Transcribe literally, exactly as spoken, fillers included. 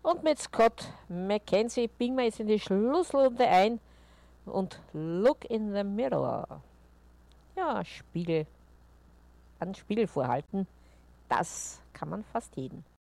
Und mit Scott McKenzie biegen wir jetzt in die Schlussrunde ein und Look in the Mirror. Ja, Spiegel. An Spiegel vorhalten, das kann man fast jeden.